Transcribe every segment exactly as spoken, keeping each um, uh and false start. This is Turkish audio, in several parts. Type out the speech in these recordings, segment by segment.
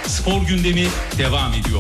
Spor gündemi devam ediyor.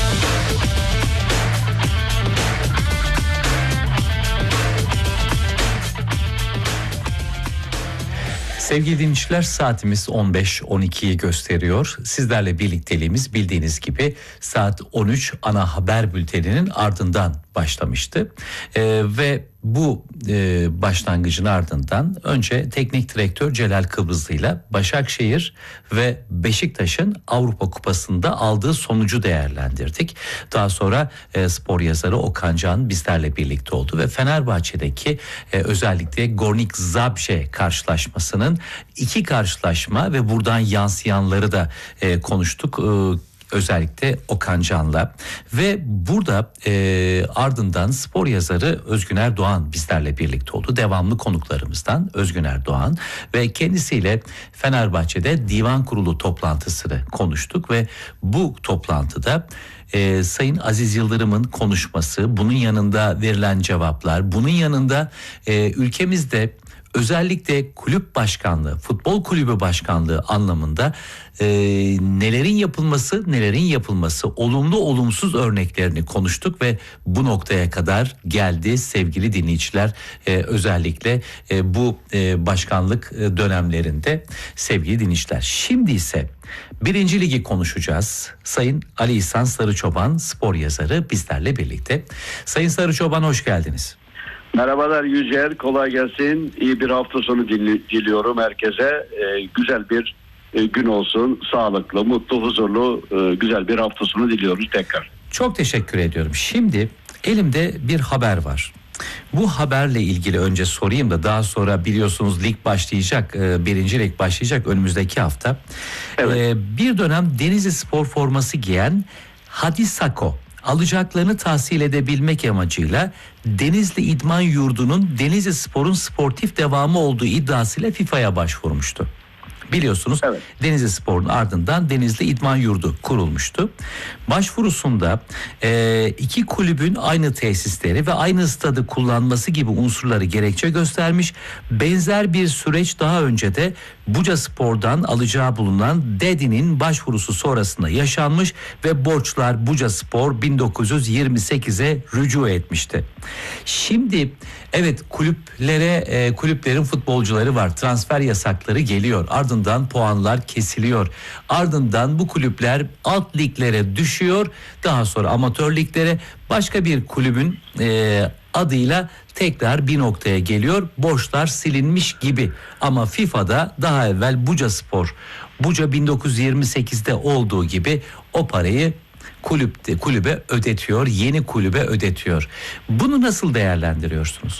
Sevgili dinleyiciler, saatimiz on beş on ikiyi gösteriyor. Sizlerle birlikteliğimiz bildiğiniz gibi saat on üç ana haber bülteninin ardından başlamıştı. Ee, ve bu e, başlangıcın ardından önce teknik direktör Celal Kıbrıslı ile Başakşehir ve Beşiktaş'ın Avrupa Kupası'nda aldığı sonucu değerlendirdik. Daha sonra e, spor yazarı Okan Can bizlerle birlikte oldu ve Fenerbahçe'deki e, özellikle Gornik Zabrze karşılaşmasının iki karşılaşma ve buradan yansıyanları da e, konuştuk. E, Özellikle Okan Can'la ve burada e, ardından spor yazarı Özgün Erdoğan bizlerle birlikte oldu. Devamlı konuklarımızdan Özgün Erdoğan ve kendisiyle Fenerbahçe'de divan kurulu toplantısını konuştuk ve bu toplantıda e, Sayın Aziz Yıldırım'ın konuşması, bunun yanında verilen cevaplar, bunun yanında e, ülkemizde özellikle kulüp başkanlığı, futbol kulübü başkanlığı anlamında e, nelerin yapılması, nelerin yapılması, olumlu olumsuz örneklerini konuştuk ve bu noktaya kadar geldi sevgili dinleyiciler. E, özellikle e, bu e, başkanlık dönemlerinde sevgili dinleyiciler. Şimdi ise Birinci Ligi konuşacağız. Sayın Ali İhsan Sarıçoban spor yazarı bizlerle birlikte. Sayın Sarıçoban, hoş geldiniz. Merhabalar Yücel, kolay gelsin. İyi bir hafta sonu diliyorum herkese. Ee, güzel bir e, gün olsun. Sağlıklı, mutlu, huzurlu, e, güzel bir hafta sonu diliyoruz tekrar. Çok teşekkür ediyorum. Şimdi elimde bir haber var. Bu haberle ilgili önce sorayım da daha sonra biliyorsunuz lig başlayacak. E, birinci lig başlayacak önümüzdeki hafta. Evet. E, bir dönem Denizli spor forması giyen Hadi Sako alacaklarını tahsil edebilmek amacıyla Denizli İdman Yurdu'nun Denizli Spor'un sportif devamı olduğu iddiasıyla FIFA'ya başvurmuştu. Biliyorsunuz evet. Denizli Spor'un ardından Denizli İdman Yurdu kurulmuştu. Başvurusunda e, iki kulübün aynı tesisleri ve aynı stadı kullanması gibi unsurları gerekçe göstermiş. Benzer bir süreç daha önce de Buca Spor'dan alacağı bulunan Dedi'nin başvurusu sonrasında yaşanmış ve borçlar Buca Spor bin dokuz yüz yirmi sekize rücu etmişti. Şimdi evet, kulüplere e, kulüplerin futbolcuları var. Transfer yasakları geliyor. Ardından puanlar kesiliyor. Ardından bu kulüpler alt liglere düşüyor. Daha sonra amatör liglere, başka bir kulübün e, adıyla tekrar bir noktaya geliyor. Borçlar silinmiş gibi. Ama FIFA'da daha evvel Buca Spor, Buca bin dokuz yüz yirmi sekizde olduğu gibi o parayı kulüpte kulübe ödetiyor, yeni kulübe ödetiyor. Bunu nasıl değerlendiriyorsunuz?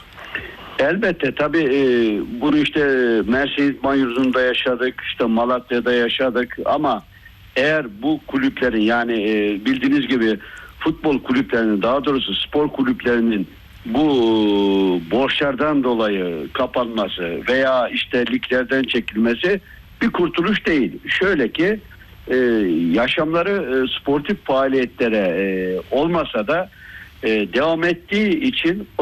Elbette tabii e, bunu işte Mersin İdman Yurdu'nda yaşadık, işte Malatya'da yaşadık ama eğer bu kulüplerin yani e, bildiğiniz gibi futbol kulüplerinin, daha doğrusu spor kulüplerinin bu borçlardan dolayı kapanması veya işte liglerden çekilmesi bir kurtuluş değil. Şöyle ki e, yaşamları e, sportif faaliyetlere e, olmasa da e, devam ettiği için